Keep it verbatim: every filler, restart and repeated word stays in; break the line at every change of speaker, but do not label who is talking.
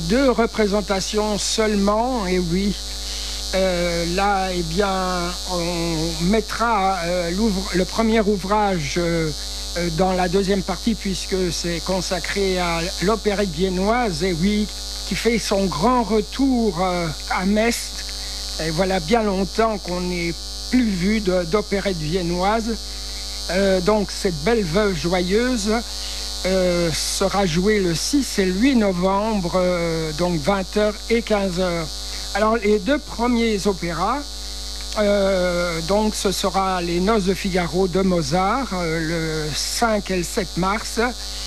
deux représentations seulement, et oui. Euh, là, eh bien, on mettra euh, le premier ouvrage euh, dans la deuxième partie, puisque c'est consacré à l'opérette viennoise, et oui, qui fait son grand retour euh, à Mestre. Et voilà bien longtemps qu'on n'est plus vu d'opérette viennoise. Euh, donc cette belle veuve joyeuse euh, sera jouée le six et le huit novembre, euh, donc vingt heures et quinze heures. Alors les deux premiers opéras, euh, donc ce sera les Noces de Figaro de Mozart, euh, le cinq et le sept mars.